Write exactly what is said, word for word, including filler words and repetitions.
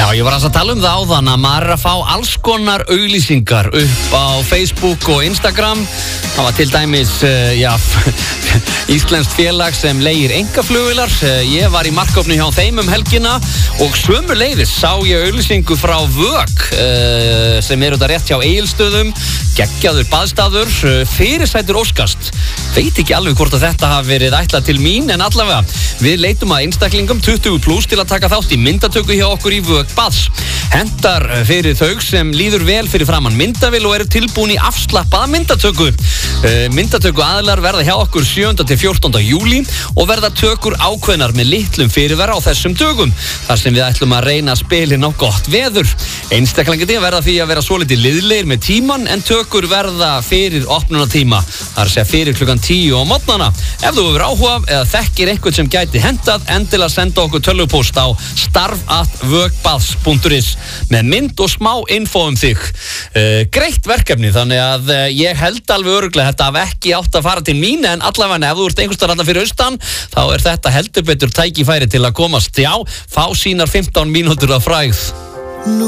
Já, ég var að tala um það áðan að maður er að fá alls konar auglýsingar upp á Facebook og Instagram. Það var til dæmis, uh, já, íslenskt félag sem leigir einkaflugvélar. Uh, ég var í markofni hjá þeim um helgina og sömuleiðis sá ég auglýsingu frá Vök uh, sem er þetta rétt hjá Egilsstöðum, geggjaður baðstaður, uh, fyrirsætur óskast. Veit ekki alveg hvort að þetta hafi verið ætlað til mín, en allavega við leitum að einstaklingum tuttugu pluss til að taka þátt í myndatöku hjá okkur í Vök baðs. Hentar fyrir þau sem líður vel fyrir framann myndavél og eru tilbúin í afslappaða myndatöku. Uh, myndatöku aðilar verða hjá okkur sjöunda til fjórtánda júlí og verða tökur ákveðnar með litlum fyrirvara á þessum tökum, þar sem við ætlum að reyna að spilin á gott veður. Einstaklingarnir verða því að vera svolítið liðlegir með tíman, en tökur verða fyrir opnunartíma, það er að segja fyrir klukkan tíu á morgnana. Ef þú hefur áhuga eða þekkir einhvern sem gæti hentað, endilega senda okkur tölvupóst á starf at vökbaðs punktur is með mynd og smá info um þig. Uh, greitt verkefni, þannig að uh, ég held alveg örugglega þetta hafi ekki átt að fara til mín, en allavega ef þú ert einhvers staðar þarna fyrir austan, þá er þetta heldur betur tækifæri til að komast, já, fá sínar fimmtán mínútur af frægð.